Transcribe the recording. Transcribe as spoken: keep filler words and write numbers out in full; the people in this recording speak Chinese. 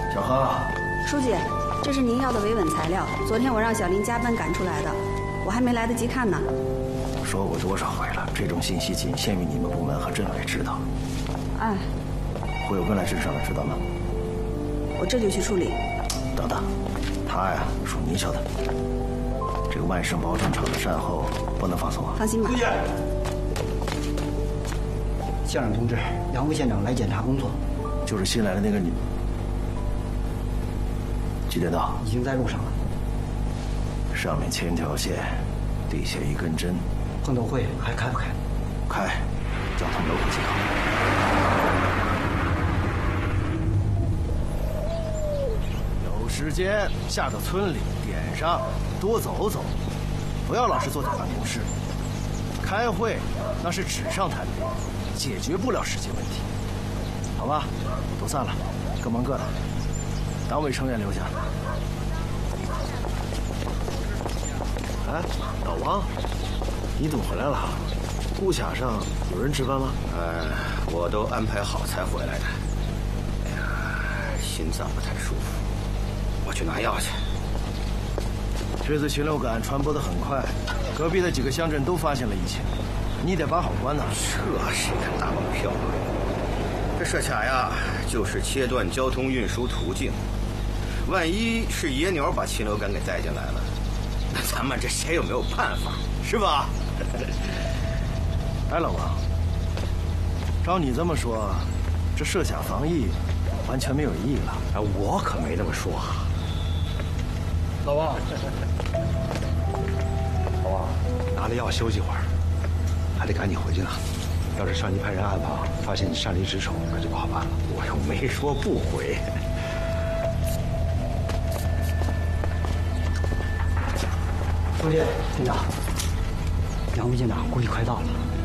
小何， 书记，这是您要的维稳材料，昨天我让小林加班赶出来的，我还没来得及看呢。 说过多少回了，这种信息仅限于你们部门和镇委知道。 哎， 会有跟来镇上的，知道吗？ 我这就去处理。 等等，他呀属您晓得。这个万盛包装厂的善后不能放松啊。 放心吧。 县长同志，杨副县长来检查工作。 就是新来的那个女。几点到？ 已经在路上了。 上面千条线，底下一根针。 碰头会还开不开？ 开，交通流口即可。有时间下到村里点上，多走走，不要老是坐在办公室。开会那是纸上谈兵，解决不了实际问题。好吧，都散了，各忙各的。党委成员留下。哎，老王，你怎么回来了？顾卡上有人值班吗？ 呃，我都安排好才回来的。哎呀，心脏不太舒服，我去拿药去。 这次禽流感传播得很快，隔壁的几个乡镇都发现了疫情，你得把好关呐。 这谁敢打保票啊？这设卡呀，就是切断交通运输途径。万一是野鸟把禽流感给带进来了，那咱们这谁有没有办法，是吧？ 哎，老王，照你这么说，这设卡防疫完全没有意义了。 哎，我可没这么说。 老王，老王，拿了药休息会儿，还得赶紧回去呢。要是上级派人暗访，发现你擅离职守，可就不好办了。 我又没说不回。 书记，县长，杨副县长估计快到了。